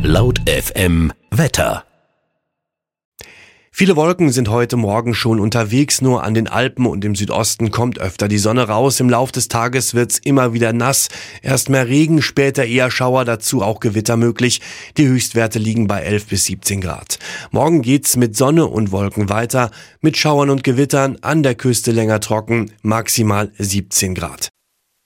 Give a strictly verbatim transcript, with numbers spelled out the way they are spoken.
Laut F M Wetter. Viele Wolken sind heute Morgen schon unterwegs, nur an den Alpen und im Südosten kommt öfter die Sonne raus. Im Lauf des Tages wird's immer wieder nass. Erst mehr Regen, später eher Schauer, dazu auch Gewitter möglich. Die Höchstwerte liegen bei elf bis siebzehn Grad. Morgen geht's mit Sonne und Wolken weiter, mit Schauern und Gewittern, an der Küste länger trocken, maximal siebzehn Grad.